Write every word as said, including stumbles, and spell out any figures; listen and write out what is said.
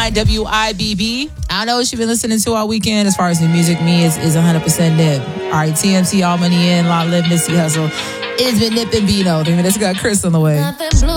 nine W I B B. I don't know what you've been listening to all weekend. As far as new music, me is, is one hundred percent nip. All right, T M C, All Money In, Law Live, Missy Hustle. It's been Nip and Bino. Let's got Chris on the way.